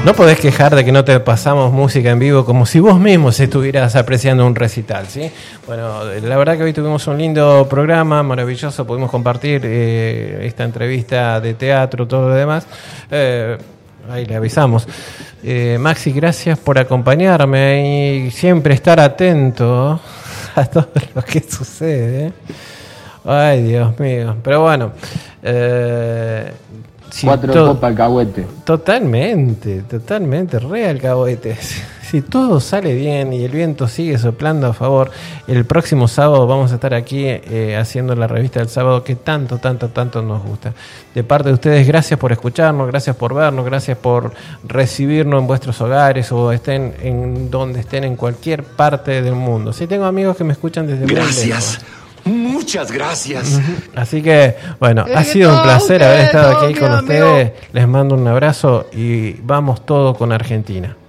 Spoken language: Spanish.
No podés quejar de que no te pasamos música en vivo como si vos mismo estuvieras apreciando un recital, ¿sí? Bueno, la verdad que hoy tuvimos un lindo programa, maravilloso, pudimos compartir esta entrevista de teatro, todo lo demás. Ahí le avisamos. Maxi, gracias por acompañarme y siempre estar atento a todo lo que sucede. Ay, Dios mío. Pero bueno... Si 4 copas alcahuete. Totalmente, re alcahuete. Si todo sale bien y el viento sigue soplando a favor, el próximo sábado vamos a estar aquí haciendo la revista del sábado que tanto nos gusta. De parte de ustedes, gracias por escucharnos, gracias por vernos, gracias por recibirnos en vuestros hogares o estén en donde estén en cualquier parte del mundo. Sí, tengo amigos que me escuchan desde muy lejos. Muchas gracias. Así que, bueno, ha sido un placer haber estado aquí con ustedes. Les mando un abrazo y vamos todo con Argentina.